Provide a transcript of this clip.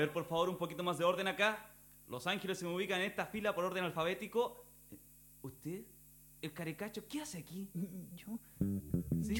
ver, por favor, un poquito más de orden acá. Los ángeles se me ubican en esta fila por orden alfabético. ¿Usted? ¿El caricacho? ¿Qué hace aquí? Yo, ¿Sí?